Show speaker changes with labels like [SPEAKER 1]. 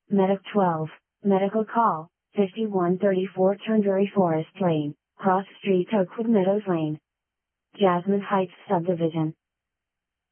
[SPEAKER 1] Medic 12, Medical Call, 5134 Turnberry Forest Lane, Cross Street Oakwood Meadows Lane. Jasmine Heights Subdivision.